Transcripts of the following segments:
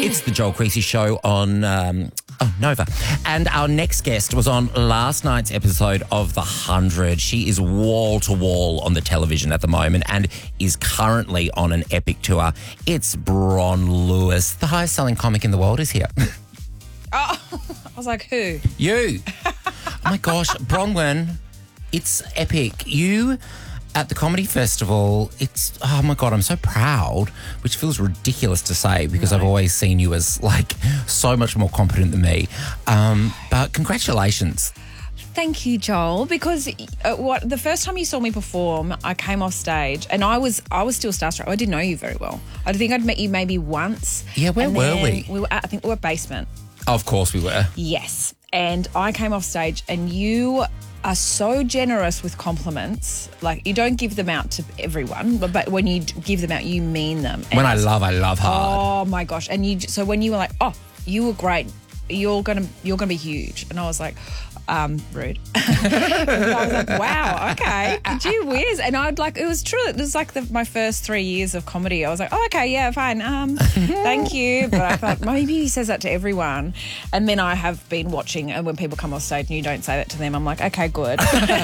It's the Joel Creasy Show on Nova. And our next guest was on last night's episode of The 100. She is wall to wall on the television at the moment and is currently on an epic tour. It's Bron Lewis, the highest selling comic in the world, is here. Oh, I was like, who? You. Oh my gosh, Bronwyn, it's epic. You at the Comedy Festival, it's, oh my God, I'm so proud, which feels ridiculous to say because I've always seen you as like so much more competent than me. But congratulations. Thank you, Joel, because the first time you saw me perform, I came off stage and I was still starstruck. I didn't know you very well. I think I'd met you maybe once. Yeah, where were we? I think we were at Basement. Of course we were. Yes. And I came off stage and you are so generous with compliments. Like, you don't give them out to everyone, but when you give them out, you mean them. And When I love hard. oh my gosh. And so when you were like, oh, you were great, you're gonna be huge. And I was like, rude. I was like, wow, okay, gee whiz. And it was true. It was like my first 3 years of comedy. I was like, oh, okay, yeah, fine. Thank you. But I thought maybe he says that to everyone. And then I have been watching, and when people come off stage and you don't say that to them, I'm like, okay, good.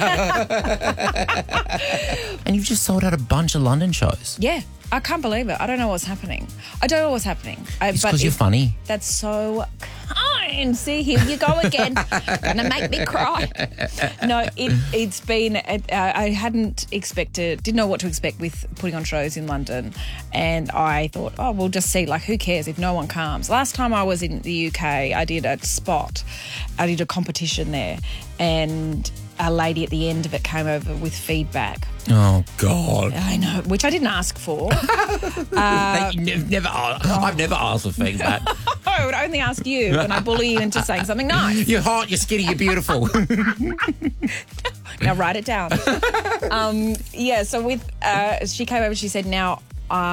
And you've just sold out a bunch of London shows. Yeah. I can't believe it. I don't know what's happening. It's because you're funny. That's so kind. See, here you go again. Gonna make me cry. No, it's been, I didn't know what to expect with putting on shows in London. And I thought, oh, we'll just see, like, who cares if no one comes. Last time I was in the UK, I did a spot. I did a competition there. And a lady at the end of it came over with feedback. Oh, God. I know, which I didn't ask for. I've never asked for feedback. I would only ask you when I bully you into saying something nice. You're hot, you're skinny, you're beautiful. Now write it down. So she came over and she said, now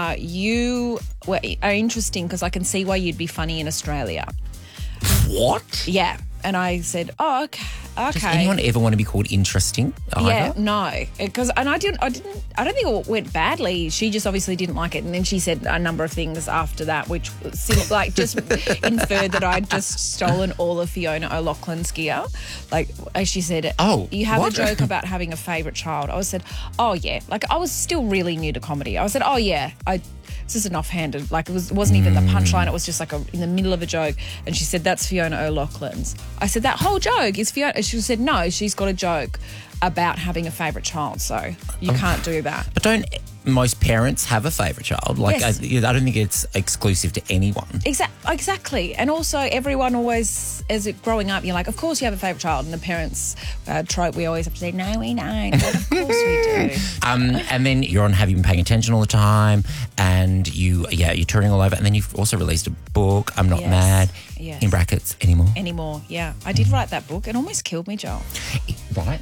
you are interesting because I can see why you'd be funny in Australia. What? Yeah. And I said, oh, okay. Does anyone ever want to be called interesting? Yeah, no. Because I don't think it went badly. She just obviously didn't like it. And then she said a number of things after that, which seemed like just inferred that I'd just stolen all of Fiona O'Loughlin's gear. Like, as she said, you have a joke about having a favourite child. I said, oh, yeah. Like, I was still really new to comedy. I said, oh, yeah, it's just an offhanded, like it wasn't even the punchline. It was just like in the middle of a joke. And she said, that's Fiona O'Loughlin's. I said, that whole joke is Fiona. She said, no, she's got a joke about having a favourite child. So you can't do that. But don't most parents have a favourite child? Like, yes. I don't think it's exclusive to anyone. Exactly. And also everyone always, growing up, you're like, of course you have a favourite child. And the parents trope, we always have to say, no, we don't. But of course we do. And then you're on Have You Been Paying Attention all the time? And you're touring all over. And then you've also released a book, I'm Not Mad, in brackets, Anymore. Yeah. I did write that book. It almost killed me, Joel. Right.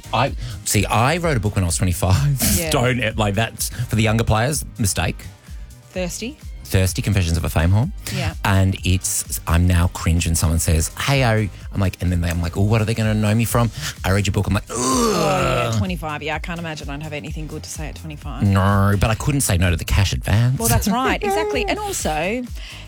I wrote a book when I was 25. Yeah. That's for the younger players, mistake. Thirsty, Confessions of a Fame Whore. Yeah. And I'm now cringe when someone says, hey, I'm like, oh, what are they going to know me from? I read your book. I'm like, ugh. Oh, yeah, 25. Yeah, I can't imagine I'd have anything good to say at 25. No, but I couldn't say no to the cash advance. Well, that's right. Exactly. And also,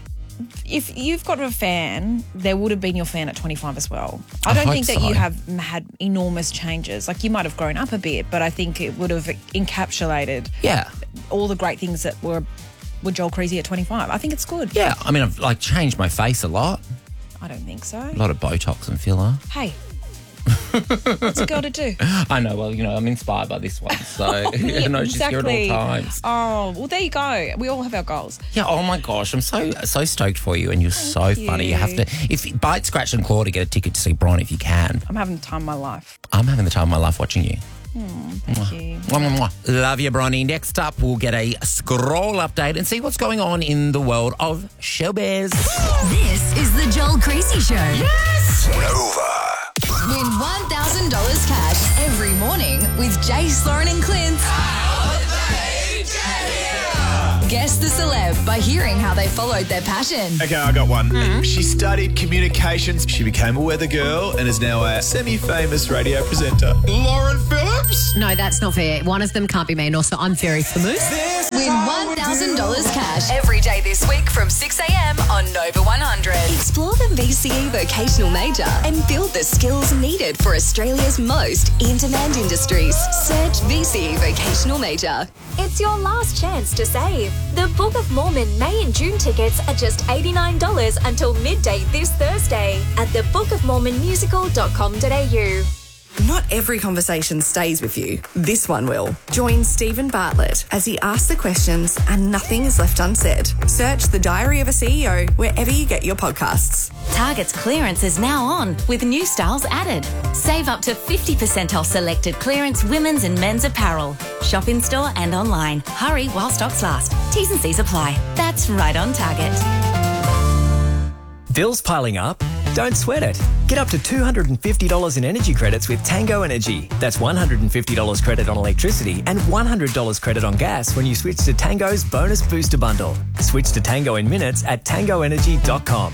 if you've got a fan, there would have been your fan at 25 as well. I don't think that you have had enormous changes. Like, you might have grown up a bit, but I think it would have encapsulated all the great things that were Joel Creasy at 25. I think it's good. Yeah, I mean, I've changed my face a lot. I don't think so. A lot of Botox and filler. Hey. What's a girl to do? I know. Well, I'm inspired by this one, so she's here at all times. Oh, well, there you go. We all have our goals. Yeah. Oh my gosh, I'm so stoked for you, and you're so funny. You have to, if bite, scratch, and claw to get a ticket to see Bron if you can. I'm having the time of my life. I'm having the time of my life watching you. Thank you. Mwah, mwah, mwah. Love you, Bronny. Next up, we'll get a scroll update and see what's going on in the world of showbiz. This is the Joel Creasy Show. Yes! Nova. Win $1,000 cash every morning with Jace, Lauren and Clint. Guess the celeb by hearing how they followed their passion. Okay, I got one. She studied communications. She became a weather girl and is now a semi-famous radio presenter. Lauren Phillips? No, that's not fair. One of them can't be me, and also I'm very famous. Win $1,000 cash every day this week from 6 a.m. on on Nova 100. Explore the VCE Vocational Major and build the skills needed for Australia's most in-demand industries. Search VCE Vocational Major. It's your last chance to save. The Book of Mormon May and June tickets are just $89 until midday this Thursday at thebookofmormonmusical.com.au. Not every conversation stays with you. This one will. Join Stephen Bartlett as he asks the questions and nothing is left unsaid. Search The Diary of a CEO wherever you get your podcasts. Target's clearance is now on with new styles added. Save up to 50% off selected clearance women's and men's apparel. Shop in store and online. Hurry while stocks last. T's and C's apply. That's right on Target. Bills piling up? Don't sweat it. Get up to $250 in energy credits with Tango Energy. That's $150 credit on electricity and $100 credit on gas when you switch to Tango's Bonus Booster Bundle. Switch to Tango in minutes at tangoenergy.com.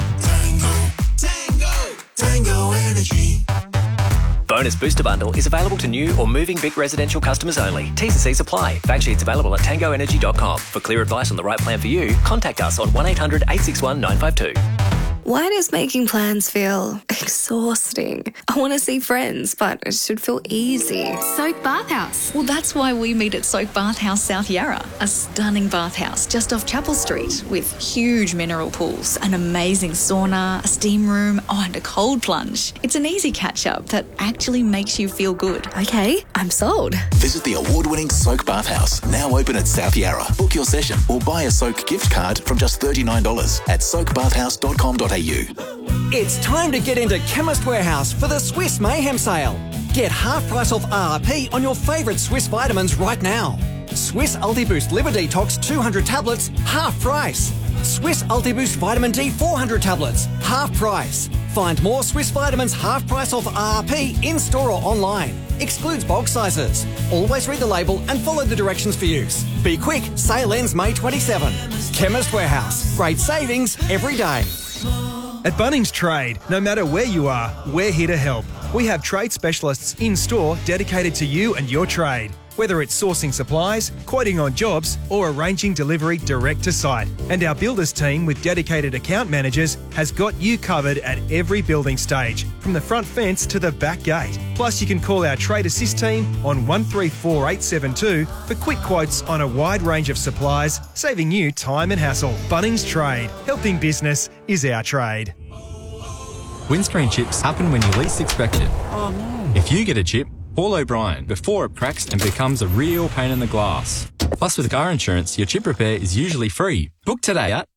Tango Energy. Bonus Booster Bundle is available to new or moving Vic residential customers only. T's and C's apply. Fact sheets available at tangoenergy.com. For clear advice on the right plan for you, contact us on 1800 861 952. Why does making plans feel exhausting? I want to see friends, but it should feel easy. Soak Bathhouse. Well, that's why we meet at Soak Bathhouse South Yarra, a stunning bathhouse just off Chapel Street with huge mineral pools, an amazing sauna, a steam room, and a cold plunge. It's an easy catch-up that actually makes you feel good. Okay, I'm sold. Visit the award-winning Soak Bathhouse, now open at South Yarra. Book your session or buy a Soak gift card from just $39 at soakbathhouse.com.au. It's time to get into Chemist Warehouse for the Swiss Mayhem Sale. Get half price off RRP on your favourite Swiss vitamins right now. Swiss Ultiboost Liver Detox 200 tablets, half price. Swiss Ultiboost Vitamin D 400 tablets, half price. Find more Swiss vitamins half price off RRP in-store or online. Excludes bulk sizes. Always read the label and follow the directions for use. Be quick, sale ends May 27. Chemist Warehouse. Great savings every day. At Bunnings Trade, no matter where you are, we're here to help. We have trade specialists in store dedicated to you and your trade. Whether it's sourcing supplies, quoting on jobs, or arranging delivery direct to site. And our builders team with dedicated account managers has got you covered at every building stage, from the front fence to the back gate. Plus, you can call our Trade Assist team on 134872 for quick quotes on a wide range of supplies, saving you time and hassle. Bunnings Trade. Helping business is our trade. Windscreen chips happen when you least expect it. Oh no. If you get a chip, call O'Brien before it cracks and becomes a real pain in the glass. Plus, with car insurance, your chip repair is usually free. Book today at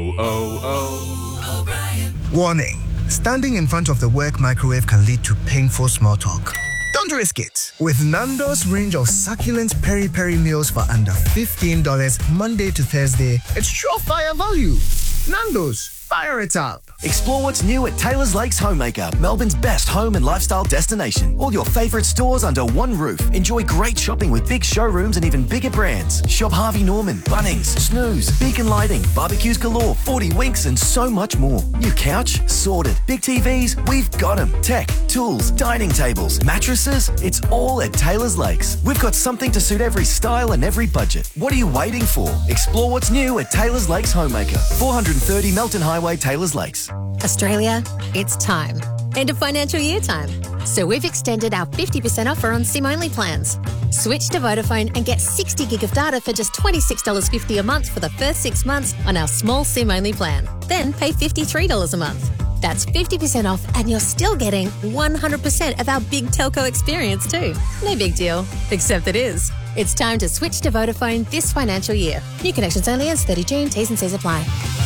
O'Brien. Warning. Standing in front of the work microwave can lead to painful small talk. Don't risk it. With Nando's range of succulent peri-peri meals for under $15 Monday to Thursday, it's surefire value. Nando's. Fire it up. Explore what's new at Taylor's Lakes Homemaker, Melbourne's best home and lifestyle destination. All your favourite stores under one roof. Enjoy great shopping with big showrooms and even bigger brands. Shop Harvey Norman, Bunnings, Snooze, Beacon Lighting, barbecues galore, 40 Winks and so much more. New couch? Sorted. Big TVs? We've got them. Tech, tools, dining tables, mattresses? It's all at Taylor's Lakes. We've got something to suit every style and every budget. What are you waiting for? Explore what's new at Taylor's Lakes Homemaker. 430 Melton Highway, Taylors Lakes. Australia, it's time. End of financial year time. So we've extended our 50% offer on SIM-only plans. Switch to Vodafone and get 60 gig of data for just $26.50 a month for the first 6 months on our small SIM-only plan. Then pay $53 a month. That's 50% off and you're still getting 100% of our big telco experience too. No big deal, except it is. It's time to switch to Vodafone this financial year. New connections only as 30 June. T's and C's apply.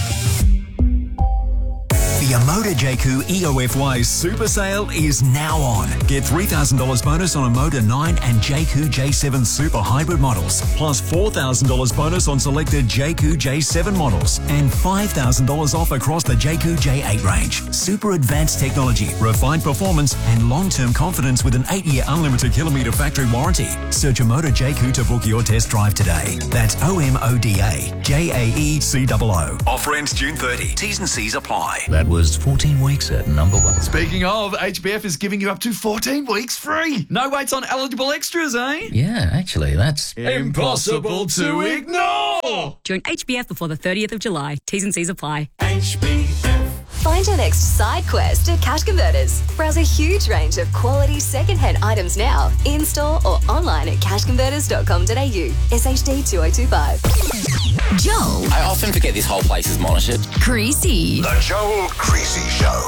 The Amoda JQ EOFY Super Sale is now on. Get $3,000 bonus on Amoda 9 and JQ J7 Super Hybrid models, plus $4,000 bonus on selected JQ J7 models, and $5,000 off across the JQ J8 range. Super advanced technology, refined performance, and long-term confidence with an 8-year unlimited kilometre factory warranty. Search Amoda JQ to book your test drive today. That's OMODA JAECOO. Offer ends June 30. T's and C's apply. That was 14 weeks at number one. Speaking of, HBF is giving you up to 14 weeks free. No waits on eligible extras, eh? Yeah, actually, that's impossible to ignore. Join HBF before the 30th of July. T's and C's apply. HBF. Find your next side quest at Cash Converters. Browse a huge range of quality second-hand items now, in-store or online at cashconverters.com.au. SHD 2025. Joel. I often forget this whole place is monitored. Creasy. The Joel Creasy Show.